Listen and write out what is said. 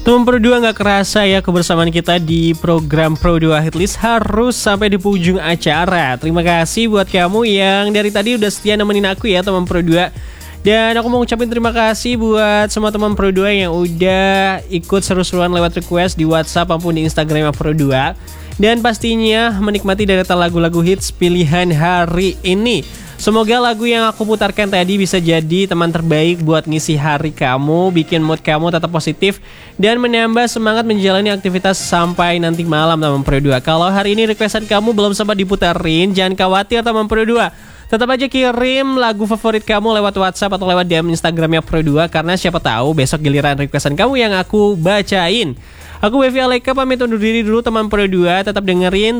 Teman Pro 2, nggak kerasa ya kebersamaan kita di program Pro 2 Hitlist harus sampai di penghujung acara. Terima kasih buat kamu yang dari tadi udah setia nemenin aku ya teman Pro 2. Dan aku mau ngucapin terima kasih buat semua teman Pro 2 yang udah ikut seru-seruan lewat request di WhatsApp maupun di Instagram Pro 2. Dan pastinya menikmati deretan lagu-lagu hits pilihan hari ini. Semoga lagu yang aku putarkan tadi bisa jadi teman terbaik buat ngisi hari kamu, bikin mood kamu tetap positif, dan menambah semangat menjalani aktivitas sampai nanti malam teman Pro 2. Kalau hari ini requestan kamu belum sempat diputarin, jangan khawatir teman Pro 2. Tetap aja kirim lagu favorit kamu lewat WhatsApp atau lewat DM Instagramnya Pro 2, karena siapa tahu besok giliran requestan kamu yang aku bacain. Aku Wevi Aleka pamit undur diri dulu teman Pro 2, tetap dengerin